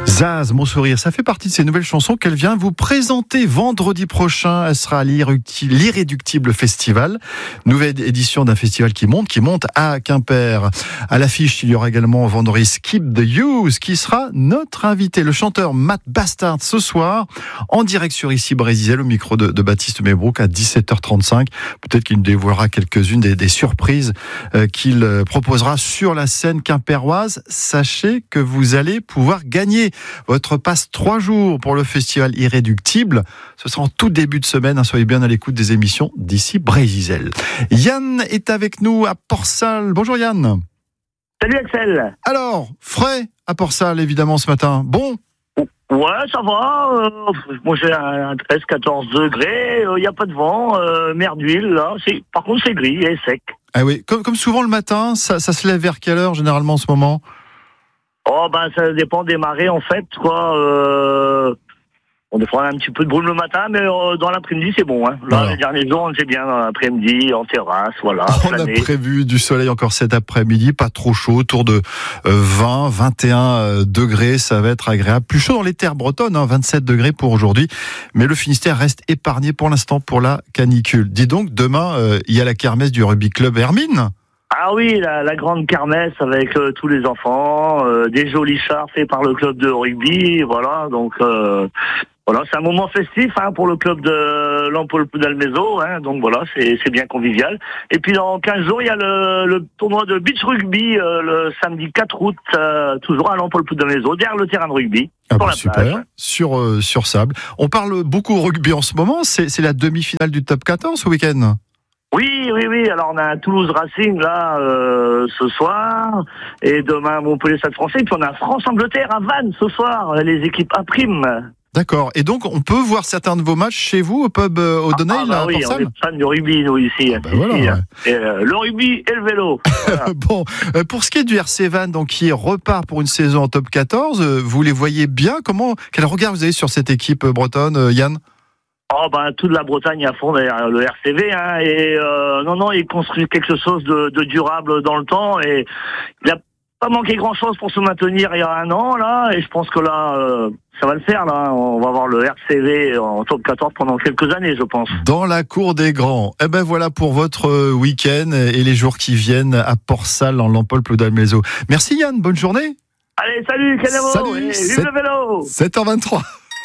Zaz, Mon Sourire, ça fait partie de ces nouvelles chansons qu'elle vient vous présenter vendredi prochain. Elle sera à l'Irréductible Festival, nouvelle édition d'un festival qui monte à Quimper. À l'affiche, il y aura également vendredi Skip the Use, qui sera notre invité, le chanteur Matt Bastard, ce soir, en direct sur Ici Brésil, au micro de Baptiste Mébrouk à 17h35. Peut-être qu'il nous dévoilera quelques-unes des surprises qu'il proposera sur la scène quimpéroise. Sachez que vous allez pouvoir gagner votre passe 3 jours pour le festival Irréductible. Ce sera en tout début de semaine. Soyez bien à l'écoute des émissions d'Ici Brésil. Yann est avec nous à Port-Salle. Bonjour Yann. Salut Axel. Alors, frais à Port-Salle évidemment ce matin. Bon. Ouais, ça va. Moi j'ai un 13-14 degrés. Il n'y a pas de vent. Mer d'huile là. Par contre c'est gris et sec. Ah oui, comme souvent le matin, ça se lève vers quelle heure généralement en ce moment ? Oh ben ça dépend des marées en fait quoi. On défend un petit peu de brume le matin, mais dans l'après-midi c'est bon. Hein. Là voilà. Les derniers jours on sait bien dans l'après-midi en terrasse, voilà. On a prévu du soleil encore cet après-midi, pas trop chaud, autour de 20-21 degrés, ça va être agréable. Plus chaud dans les terres bretonnes, 27 degrés pour aujourd'hui, mais le Finistère reste épargné pour l'instant pour la canicule. Dis donc, demain il y a la kermesse du rugby club Hermine. Ah oui, la grande kermesse avec tous les enfants, des jolis chars faits par le club de rugby, voilà, donc voilà, c'est un moment festif pour le club de l'Ampol-Puy-d'Almézo, donc voilà, c'est bien convivial. Et puis dans 15 jours, il y a le tournoi de beach rugby le samedi 4 août, toujours à l'Ampol-Puy-d'Almézo, derrière le terrain de rugby. Ah bah super, plage. Sur sable. On parle beaucoup rugby en ce moment, c'est la demi-finale du top 14 ce week-end. Oui. Alors on a un Toulouse Racing là ce soir et demain Montpellier Stade Français. Et puis on a France-Angleterre à Vannes ce soir. Les équipes A'. D'accord. Et donc on peut voir certains de vos matchs chez vous au pub O'Donnell là, oui, on est fan du rugby nous ici. Voilà, ouais. Et, le rugby et le vélo. Voilà. Bon, pour ce qui est du RC Vannes, donc qui repart pour une saison en top 14, vous les voyez bien. Quel regard vous avez sur cette équipe bretonne, Yann? Oh toute la Bretagne à fond derrière le RCV et non il construit quelque chose de durable dans le temps et il a pas manqué grand chose pour se maintenir il y a un an là et je pense que là ça va le faire là, on va avoir le RCV en top 14 pendant quelques années je pense. Dans la cour des grands. Eh ben voilà pour votre week-end et les jours qui viennent à Port-Salle en l'Ampol-Puy-d'Almézo. Merci Yann, bonne journée. Allez salut Canavo. Salut, et vive le vélo. 7h23.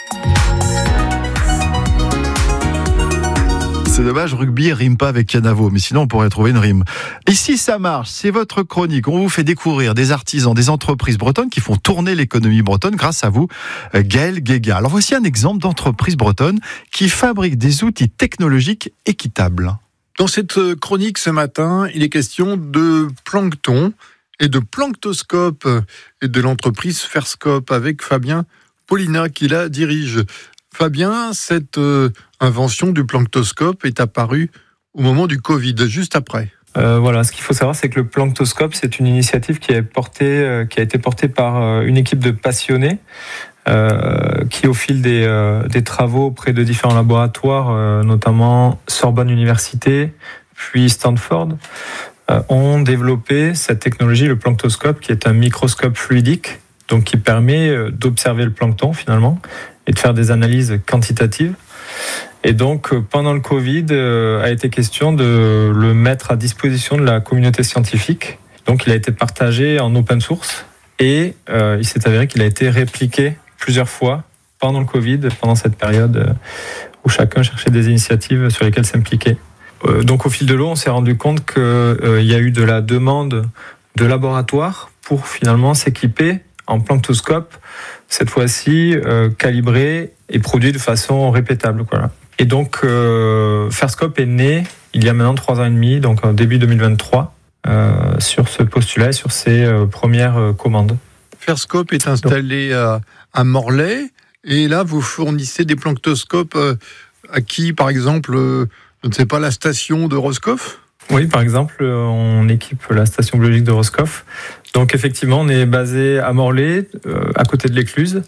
C'est dommage, rugby rime pas avec Canavo, mais sinon on pourrait trouver une rime. Ici ça marche, c'est votre chronique. On vous fait découvrir des artisans, des entreprises bretonnes qui font tourner l'économie bretonne grâce à vous, Gaël Guéga. Alors voici un exemple d'entreprise bretonne qui fabrique des outils technologiques équitables. Dans cette chronique ce matin, il est question de plancton et de planctoscope et de l'entreprise Ferscope avec Fabien Paulina qui la dirige. Fabien, cette invention du planctoscope est apparue au moment du Covid, juste après. Voilà, ce qu'il faut savoir, c'est que le planctoscope, c'est une initiative qui a été portée par une équipe de passionnés qui, au fil des travaux auprès de différents laboratoires, notamment Sorbonne Université, puis Stanford, ont développé cette technologie, le planctoscope, qui est un microscope fluidique, donc qui permet d'observer le plancton finalement et de faire des analyses quantitatives. Et donc, pendant le Covid, a été question de le mettre à disposition de la communauté scientifique. Donc, il a été partagé en open source et il s'est avéré qu'il a été répliqué plusieurs fois pendant le Covid, pendant cette période où chacun cherchait des initiatives sur lesquelles s'impliquer. Donc, au fil de l'eau, on s'est rendu compte qu'il y a eu de la demande de laboratoires pour finalement s'équiper en planctoscope, cette fois-ci calibré et produit de façon répétable. Voilà. Et donc, Ferscope est né il y a maintenant 3 ans et demi, donc en début 2023, sur ce postulat et sur ses premières commandes. Ferscope est installé à Morlaix, et là, vous fournissez des planctoscopes à qui, par exemple, je ne sais pas, la station de Roscoff ? Oui, par exemple, on équipe la station biologique de Roscoff. Donc effectivement, on est basé à Morlaix, à côté de l'Écluse.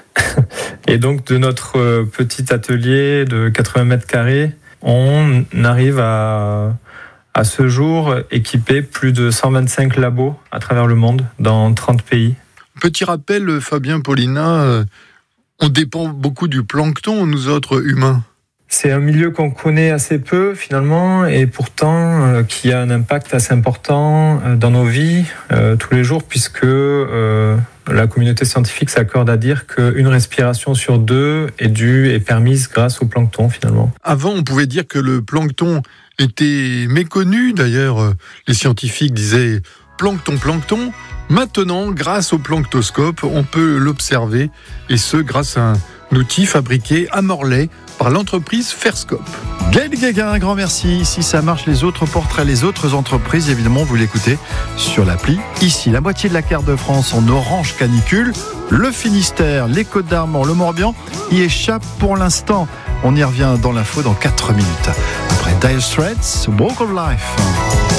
Et donc de notre petit atelier de 80 mètres carrés, on arrive à ce jour équiper plus de 125 labos à travers le monde, dans 30 pays. Petit rappel, Fabien, Paulina, on dépend beaucoup du plancton, nous autres humains. C'est un milieu qu'on connaît assez peu finalement et pourtant qui a un impact assez important dans nos vies tous les jours puisque la communauté scientifique s'accorde à dire qu'une respiration sur 2 est permise grâce au plancton finalement. Avant, on pouvait dire que le plancton était méconnu. D'ailleurs, les scientifiques disaient plancton. Maintenant, grâce au planctoscope, on peut l'observer et ce grâce à un outil fabriqué à Morlaix par l'entreprise Ferscope. Gaël Guéguin, un grand merci. Si ça marche, les autres portraits, les autres entreprises, évidemment, vous l'écoutez sur l'appli. Ici, la moitié de la carte de France en orange canicule. Le Finistère, les Côtes d'Armor, le Morbihan y échappe pour l'instant. On y revient dans l'info dans 4 minutes. Après Dire Straits, Walk of Life.